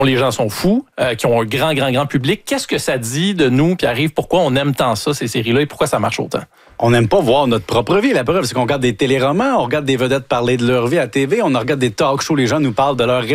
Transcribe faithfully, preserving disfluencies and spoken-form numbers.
les gens sont fous, euh, qui ont un grand, grand, grand public. Qu'est-ce que ça dit de nous, Pierre-Yves? Pourquoi on aime tant ça, ces séries-là, et pourquoi ça marche autant? On n'aime pas voir notre propre vie. La preuve, c'est qu'on regarde des téléromans, on regarde des vedettes parler de leur vie à T V, on regarde des talk shows, les gens nous parlent de leur